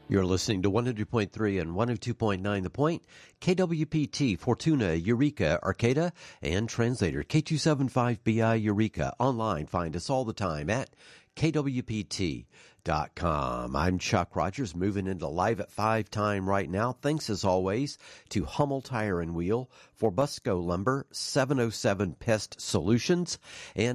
You're listening to 100.3 and 102.9 The Point, KWPT, Fortuna, Eureka, Arcata, and Translator, K275BI Eureka. Online, find us all the time at KWPT.com. I'm Chuck Rogers, moving into Live at 5 time right now. Thanks as always to Hummel Tire and Wheel, for Busco Lumber, 707 Pest Solutions, and